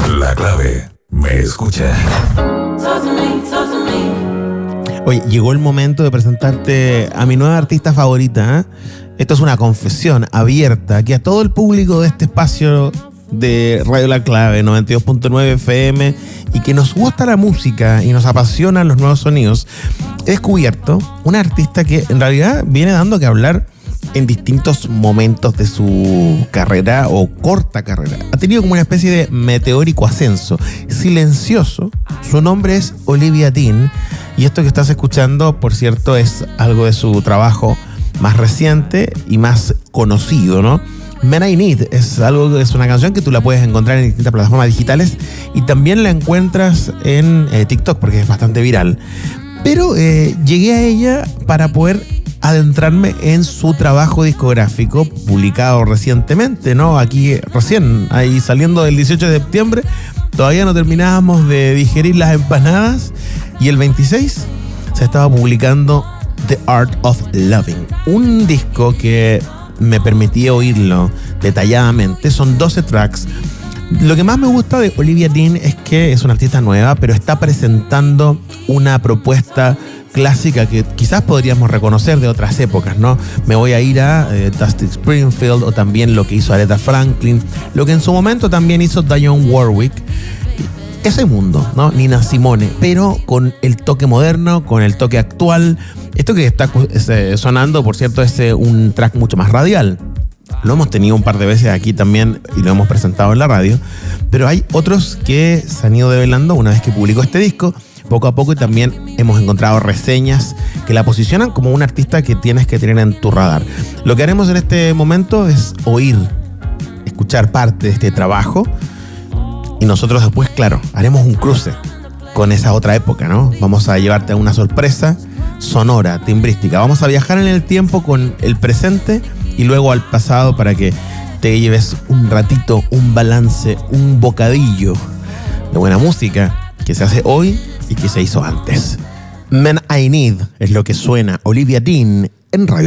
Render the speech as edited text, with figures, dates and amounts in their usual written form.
La Clave. Me escucha. Oye, llegó el momento de presentarte a mi nueva artista favorita, ¿eh? Esto es una confesión abierta aquí a todo el público de este espacio de Radio La Clave 92.9 FM y que nos gusta la música y nos apasionan los nuevos sonidos. He descubierto una artista que en realidad viene dando que hablar en distintos momentos de su carrera o corta carrera. Ha tenido como una especie de meteórico ascenso, silencioso. Su nombre es Olivia Dean y esto que estás escuchando, por cierto, es algo de su trabajo más reciente y más conocido, ¿no? Man I Need es una canción que tú la puedes encontrar en distintas plataformas digitales y también la encuentras en TikTok porque es bastante viral. Pero llegué a ella para poder adentrarme en su trabajo discográfico publicado recientemente, ¿no? Aquí recién, ahí saliendo del 18 de septiembre, todavía no terminábamos de digerir las empanadas y el 26 se estaba publicando The Art of Loving, un disco que me permitía oírlo detalladamente. Son 12 tracks. Lo que más me gusta de Olivia Dean es que es una artista nueva, pero está presentando una propuesta clásica que quizás podríamos reconocer de otras épocas, ¿no? Me voy a ir a Dusty Springfield o también lo que hizo Aretha Franklin, lo que en su momento también hizo Dionne Warwick. Ese mundo, ¿no? Nina Simone, pero con el toque moderno, con el toque actual. Esto que está sonando, por cierto, es un track mucho más radial. Lo hemos tenido un par de veces aquí también y lo hemos presentado en la radio, pero hay otros que se han ido develando una vez que publicó este disco, poco a poco, y también hemos encontrado reseñas que la posicionan como un artista que tienes que tener en tu radar. Lo que haremos en este momento es escuchar parte de este trabajo y nosotros después, claro, haremos un cruce con esa otra época, ¿no? Vamos a llevarte a una sorpresa sonora, timbrística. Vamos a viajar en el tiempo con el presente y luego al pasado para que te lleves un ratito, un balance, un bocadillo de buena música que se hace hoy y que se hizo antes. Man I Need es lo que suena Olivia Dean en Radio